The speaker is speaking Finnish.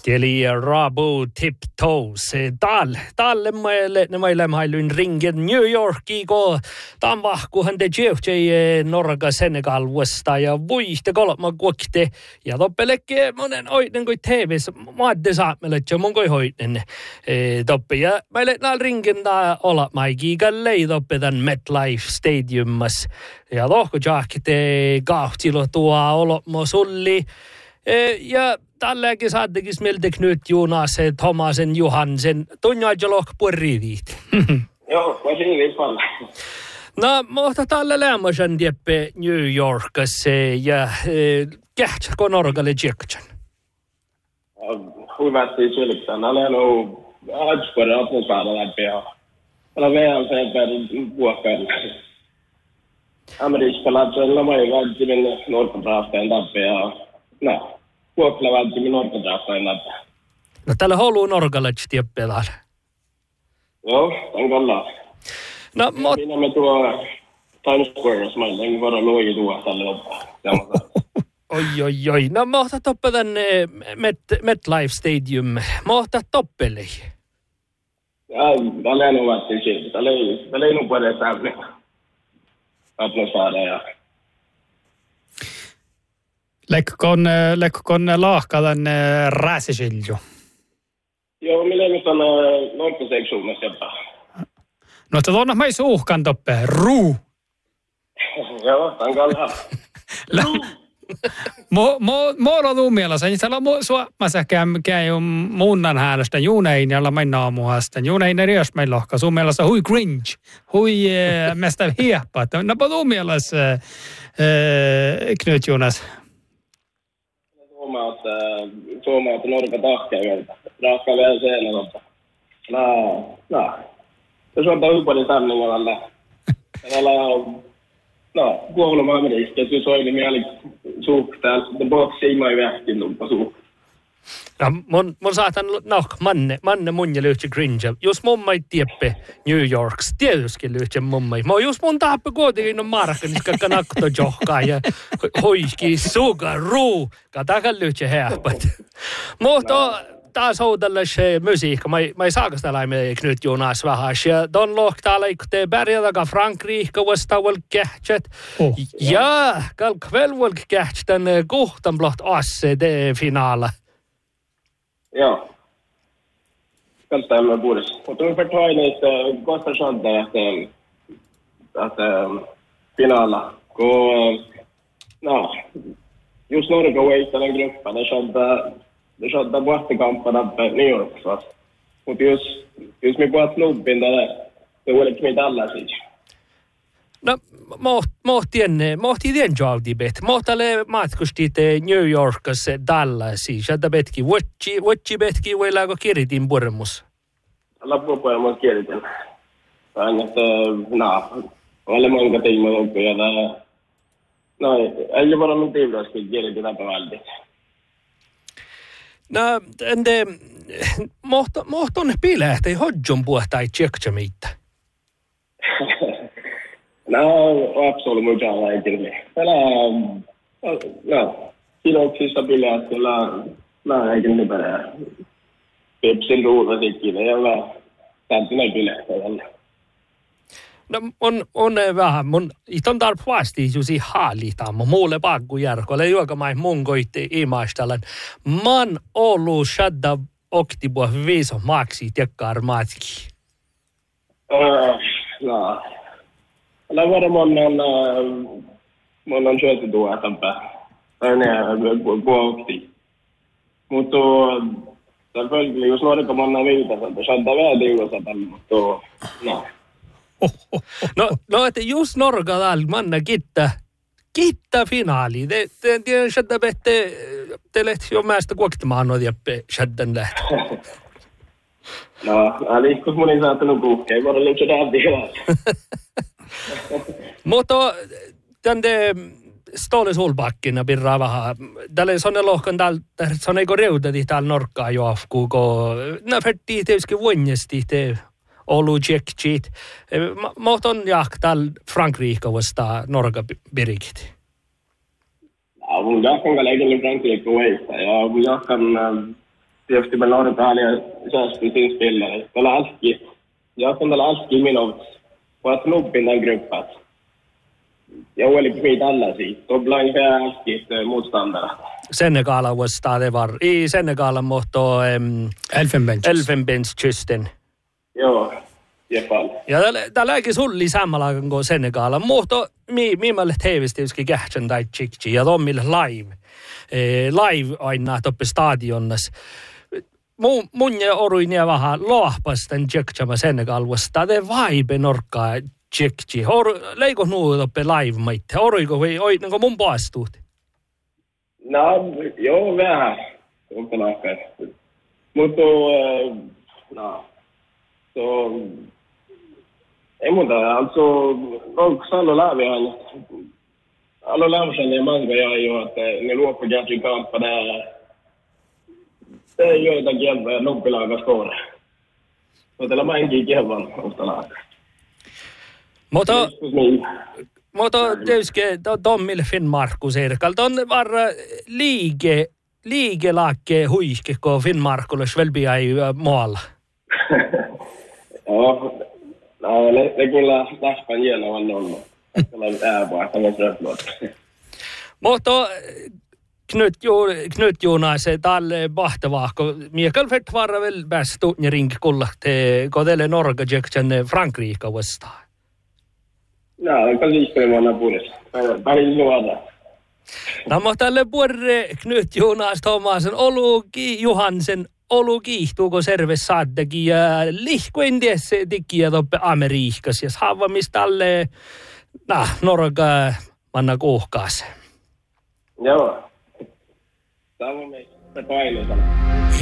Eli Rabu Tiptoes. Talle meille mailun ringen New Yorki, kun tämän vahkuhan te Jeffjei Norga Senegal vasta ja vuihte kolma kuokte. Ja toppelekke monen oiden kuin TV:ssä maadde saamelle, että mun koi hoiden toppe. Ja meille näillä ringen tää olla maikiikan lei toppe tän MetLife Stadiumas. Ja tohko jahkite kahtilo tuo olotmo sulli. Ja tälläkin saattekis meiltä Knut Jonas, Thomasen, Johansen, tunjaajaloh purriviit. Joo, voisin hyvin paljon. No, mutta tällä lämmösen tieppe New Yorkassa ja kähtsä Norgalle tjektsen? Hyvästi sylktään. Olen ollut ajatuspuolen apukaalla läpi ja olen vielä sen verran vuokkaan. Amerikkalaisella mä ei välttämättä Norgadrafteen läpi ja vuokla välttämättä Norgadrafteen läpi. No tällä holu Norgalle tieppe täällä. Joo, on kallaa. No, minä me tuo Times Squareissa, mä en voida luoja tuo tälle ottaa. Oi. No mohta toppe tänne MetLife Stadium. Mohta toppeli. Tällä ei ole siitä. Tällä ei ole puolella sävle. Atmosfära ja... Lekkokon lahka tänne rääsisilju. Joo, minä nyt on norppuseksuumassa jopa. No, että tuonne mä ei suuhkan toppe. Ruu. Joo, tämän kallaa. Mulla on mielestä, niin siellä on suomassa käy muunnan häälöstä juunein, jolla mä naamuhasta. Juunein eri jos meillä lohka. Sun mielestä hui cringe, hui mestä hieppa. No, tuun mielestä Knut Jonas. Suomaat Norka tahkea vielä. Rahkaa vielä siellä. Jos on paljon samlingon alla. Kuolema Amerikasta, jos oli mieli suhtaa. The box ei mai vähkin lumpa suhtaa. Ja mun saatan, manne mun ja lyhtsä cringe. Jos mun mai tieppe New Yorks, tietysti lyhtsä mun mai. Mä jos mun taappi kuitenkin on markka, niin kakka nakto johkaa ja hoiski suga ruu. Katakan lyhtsä heäpät. Mutta taas oudalle se musiikka. Mä ei saaka sitä laimeen Knut Jonas vähän. Ja ton lohtaa leikkutee pärjätäkä Frankrike vastaavalla kähtsät. Ja kalkvelvalla kähtsän kohtan blott asse finaala. Joo. Kannattaa mä puolesta. Mutta me får aina, että kohta chantaa että finaala. Kun, just Norge voittaa den gruppen. Det skötte vahtekampparna på New York fast. Mutta jos me puhut snubbin, det var liksom inte alla siis. No, mohti tien joudibet. Mohtalle matkustit New Yorkassa Dallasiin. Sieltä betki. Vuotsi betki vai laako kiritin purmus? Loppupuolella mun kiritin. Aina, olen monta tiimoja loppuja. Ei ole varmaan tiivroiskin kiritin läpi vältit. No, ende mohton pilähtä ei hodjon puhtaa ei tjekkää meitä. Absolut mukaan laikille. Kiloksissa pilähtä, eikä niitä Pepsin ruuvasikille ja täytyy pilähtä. No, on vähän. Mun iton tarppaasti juuri haalitaan. Muulle pakku järkolle, joka mai mun koitte imaistalan. Man ollut shadda oktibua viiso maksi tekkaar matki. Alla varmaan on syöty tuotanpää. Puolokti. Mutta selvfølgelig, jos Norge manna viitata, että shadda vähän tiivrosataan, mutta No, että just Norga täällä manna kitta finaali. Te tiedän, että te lehti jo mäistä kuoktimaan noita shaddan lähtö. Liikkus mun ei saattanut kuhkea. Ei voida lyhtsä täältä. Mutta tänne Ståle Solbackina pirraa vähän. Tälle sonne lohkan täällä, sonneiko reutati täällä Norkkaa joafkuu, kun färtii tietysti vuonnesti te Olu tjekkit. Mohton jak täällä Frankrike vastaan Norga birikit. Mun jahkan kallekin Frankrike veistä ja mun jahkan tietysti med Norrtälje särskilt sin spelare. Jag kunde alltid minnas på att klubben den gruppen. Jag var lite mit alla siitä. Då blev jag alltid motståndare. Senegala vastaan det var. I Senegala mohto Elfenbenskysten. Joo, jepal. Ja tälläkin sulli samalla kuin Senegala. Mohto miimmalle teevistiuski kähtsän tai tsikki ja tommille live aina toppe stadionnas. Mun ja oruin ja vähän lohpastan tjekkama Senegal vastaan. Det vibe norkkaa tsekki. Leiko nuu toppe live maitte? Oruiko vai oi niinku mun puastuut? No, joo, vähän. Onko nakkaat. Mutta, ei muuta. Alltså, onko Sallo lävihän? Alla lämsen ja manga jag ju att ni låg på Gatry Kampa där. Det gör det jävla loppilaga skåre. Så det är mangi jävlan ofta lag. Mutta tietysti Tommille Finnmarkus Erkal. Ton var liigelaakke huiske, kun Finnmarkulis välbiä ei maalla. Joo, det kyllä läspän hienoa on ollut. Tällainen äävää, tällainen röplot. Mutta Knut Jonas, tälle mahtavaa, kun Mikael Fettvaara väl pääsi tuunne rinki kullahte, kun teille Norge Jackson Frankrike vastaan. No, kan liikkelemaan puolesta. Päin luoda. No, mutta tälle puolelle Knut Jonas Thomasen Johansen olu kiihtuuko serves saaddekin ja lihkuen tiessä tikkiä toppe Amerikkas ja saavamis tälle Norga manna kuhkaas. Joo. Tämä on meistä painoita.